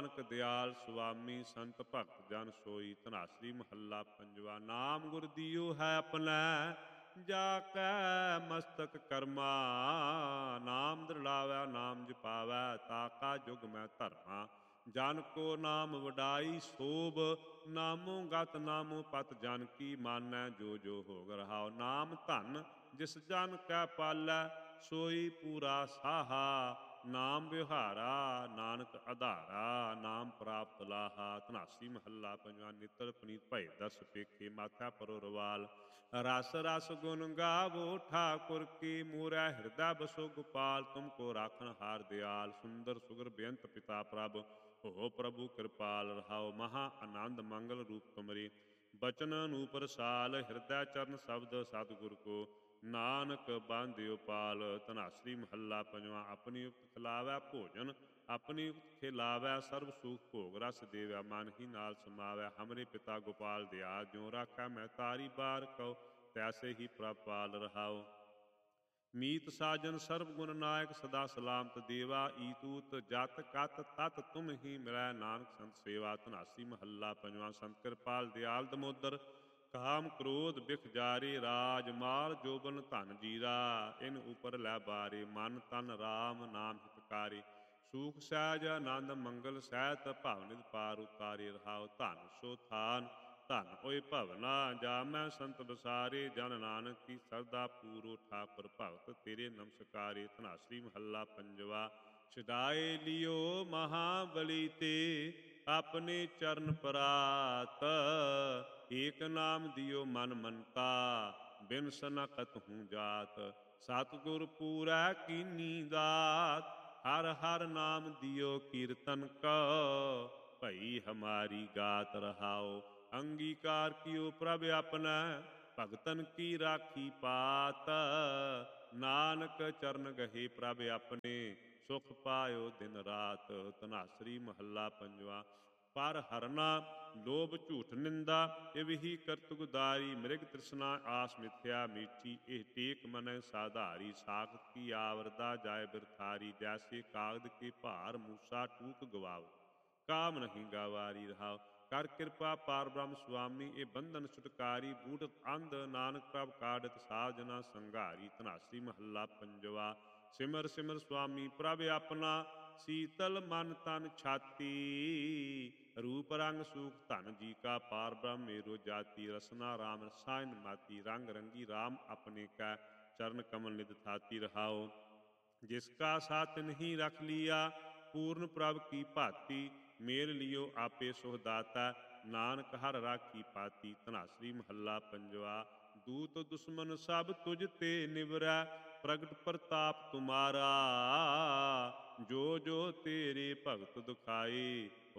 ਨਾਨਕ ਦਿਆਲ ਸੁਆਮੀ ਸੰਤ ਭਗਤ ਜਨ ਸੋਈ। ਧਨਾਸਰੀ ਮਹੱਲਾ ਪੰਜਵਾ। ਨਾਮ ਗੁਰ ਦੀਓ ਹੈ ਆਪਣੈ ਜਾ ਕੈ ਮਸਤਕ ਕਰਮਾ। ਨਾਮ ਦ੍ਰਿੜਾਵੈ ਨਾਮ ਜਪਾਵੈ ਤਾ ਕਾ ਜੁਗ ਮੈਂ ਧਰਮਾ। ਜਨ ਕੋ ਨਾਮ ਵਡਾਈ ਸੋਭ ਨਾਮੋ ਗਤ ਨਾਮੋ ਪਤ। ਜਨ ਕੀ ਮਾਨੈ ਜੋ ਜੋ ਹੋਗ ਰਹਾਉ। ਨਾਮ ਧਨ ਜਿਸ ਜਨ ਕੈ ਪਾਲੈ ਸੋਈ ਪੂਰਾ ਸਾਹਾ। ਨਾਮ ਵਿਹਾਰਾ ਨਾਨਕ ਆਧਾਰਾ ਨਾਮ ਪ੍ਰਾਪਤ ਲਾਹਾ। ਧਨਾਸੀ ਮਹੱਲਾ ਪੰਜਵਾ। ਨਿਤਰ ਪਨੀਤ ਭਏ ਦਰਸ ਪੇਖੇ ਮਾਥਾ ਪਰੋ ਰਵਾਲ। ਰਸ ਰਸ ਗੁਣ ਗਾਵੋ ਠਾਕੁਰ ਕੀ ਮੂਰੈ ਹਿਰਦੈ ਬਸੋ ਗੋਪਾਲ। ਤੁਮ ਕੋ ਰਾਖਨ ਹਾਰ ਦਿਆਲ ਸੁੰਦਰ ਸੁਗਰ ਬੇਅੰਤ ਪਿਤਾ ਪ੍ਰਭ। ਹੋ ਪ੍ਰਭੂ ਕਿਰਪਾਲ ਰਹਾਉ। ਮਹਾ ਆਨੰਦ ਮੰਗਲ ਰੂਪ ਤੁਮਰੇ ਬਚਨ ਅਨੂਪ ਰਸਾਲ। ਹਿਰਦੈ ਚਰਨ ਸ਼ਬਦ ਸਤਿਗੁਰ ਕੋ ਨਾਨਕ ਬਾਂਧਿਓ ਪਾਲ। ਧਨਾਸਰੀ ਮਹੱਲਾ ਪੰਜਵਾ। ਆਪਣੀ ਉਕਤ ਖਿਲਾਵੈ ਭੋਜਨ ਆਪਣੀ ਉਕਤ ਖਿਲਾਵੈ ਸਰਬ ਸੁਖ ਭੋਗ ਰਸ ਦੇਵੈ ਮਨ ਹੀ ਨਾਲ ਸਮਾਵੈ। ਹਮਰੇ ਪਿਤਾ ਗੋਪਾਲ ਦਿਆਲ ਜਿਉ ਰਾਖੈ ਮੈਂ ਤਾਰੀ ਬਾਰ ਕਉ। ਤੈਸੇ ਹੀ ਪ੍ਰਭ ਪਾਲ ਰਹਾਉ। ਮੀਤ ਸਾਜਨ ਸਰਬ ਗੁਣ ਨਾਇਕ ਸਦਾ ਸਲਾਮਤ ਦੇਵਾ। ਈਤੂਤ ਜਤ ਕਤ ਤਤ ਤੁਮ ਹੀ ਮਿਲੈ ਨਾਨਕ ਸੰਤ ਸੇਵਾ। ਧਨਾਸੀ ਮਹੱਲਾ ਪੰਜਵਾ। ਸੰਤ ਕਿਰਪਾਲ ਦਿਆਲ ਦਮੋਦਰ ਕਾਮ ਕ੍ਰੋਧ ਬਿਖ ਜਾਰੇ। ਰਾਜ ਮਾਲ ਜੋਬਨ ਧਨ ਜੀਰਾ ਇਨ ਉਪਰ ਲੈ ਬਾਰੇ। ਮਨ ਤਨ ਰਾਮ ਨਾਮ ਹਿਤਕਾਰੇ ਸੂਖ ਸਹਿਜ ਆਨੰਦ ਮੰਗਲ ਸਹਿਤ। ਭਵ ਨਿਧ ਪਾਰ ਉਤਾਰੇ ਰਹਾਉ। ਧਨ ਸੋ ਥਾਨ ਧਨ ਹੋਏ ਭਵਨਾ ਜਾਮੈ ਸੰਤ ਬਸਾਰੇ। ਜਨ ਨਾਨਕ ਕੀ ਸਰਦਾ ਪੂਰੋ ਠਾਕੁਰ ਭਗਤ ਤੇਰੇ ਨਮਸਕਾਰੇ। ਧਨਾਸਰੀ ਮਹੱਲਾ ਪੰਜਵਾ। ਛਡਾਏ ਲਿਓ ਮਹਾਬਲੀ ਤੇ ਆਪਣੇ ਚਰਨ ਪਰਾਤ। ਏਕ ਨਾਮ ਦਿਓ ਮਨ ਮੰਤਾ ਬਿਨ ਸਨਕਤ ਹੂੰ ਜਾਤ। ਸਤਿਗੁਰ ਪੂਰੈ ਕੀਨੀ ਦਾਤ ਹਰ ਹਰ ਨਾਮ ਦਿਓ ਕੀਰਤਨ ਕਉ। ਭਈ ਹਮਾਰੀ ਗਾਤ ਰਹਾਉ। ਅੰਗੀਕਾਰ ਕੀਓ ਪ੍ਰਭ ਆਪਣੈ ਭਗਤਨ ਕੀ ਰਾਖੀ ਪਾਤ। ਨਾਨਕ ਚਰਨ ਗਹੇ ਪ੍ਰਭ ਆਪਣੇ ਸੁਖ ਪਾਇਓ ਦਿਨ ਰਾਤ। ਧਨਾਸਰੀ ਮਹੱਲਾ ਪੰਜਵਾ। ਪਰ ਹਰਨਾ ਲੋਭ ਝੂਠ ਨਿੰਦਾ ਇਵਹੀ ਕਰਤੁਕ ਉਦਾਰੀ। ਮ੍ਰਿਗ ਤ੍ਰਿਸ਼ਨਾ ਆਸ ਮਿਥਿਆ ਮੀਠੀ ਇਹ ਟੇਕ ਮਨੈ ਸਾਧਾਰੀ। ਸਾਖਤ ਕੀ ਆਵਰਦਾ ਜਾਏ ਬਿਰਥਾਰੀ ਜੈਸੇ ਕਾਗਦ ਕੇ ਭਾਰ ਮੂਸਾ ਟੂਕ ਗਵਾਵ ਕਾਮ ਨਹੀਂ ਗਾਵਾਰੀ ਰਹਾਉ। ਕਰ ਕਿਰਪਾ ਪਾਰ ਬ੍ਰਹਮ ਸੁਆਮੀ ਇਹ ਬੰਧਨ ਛੁਟਕਾਰੀ। ਬੂਢ ਅੰਧ ਨਾਨਕ ਪ੍ਰਭ ਕਾਢਤ ਸਾਧ ਜਨਾ ਸੰਘਾਰੀ। ਧਨਾਸਰੀ ਮਹੱਲਾ ਪੰਜਵਾ। ਸਿਮਰ ਸਿਮਰ ਸੁਆਮੀ ਪ੍ਰਭ ਆਪਣਾ ਸੀਤਲ ਮਨ ਤਨ ਛਾਤੀ। ਰੂਪ ਰੰਗ ਸੂਖ ਧਨ ਜੀ ਕਾ ਪਾਰ ਬ੍ਰਹਮ ਮੇਰੋ ਜਾਤੀ। ਰਸਨਾ ਰਾਮ ਰਸਾਇਨ ਮਾਤੀ ਰੰਗ ਰੰਗੀ ਰਾਮ ਆਪਣੇ ਕੈ ਚਰਨ ਕਮਲ ਨਿਧ ਥਾਤੀ ਰਹਾਉ। ਜਿਸ ਕਾ ਸਾਥ ਨਹੀਂ ਰਖ ਲੀਆ ਪੂਰਨ ਪ੍ਰਭ ਕੀ ਭਾਤੀ। ਮੇਲ ਲਿਓ ਆਪੇ ਸੁਖ ਦਾਤਾ ਨਾਨਕ ਹਰ ਰਾਖੀ ਪਾਤੀ। ਧਨਾਸਰੀ ਮਹੱਲਾ ਪੰਜਵਾ। ਦੂਤ ਦੁਸ਼ਮਨ ਸਭ ਤੁਝ ਤੇ ਨਿਵਰੈ ਪ੍ਰਗਟ ਪ੍ਰਤਾਪ ਤੁਮਾਰਾ। ਜੋ ਜੋ ਤੇਰੇ ਭਗਤ ਦੁਖਾਏ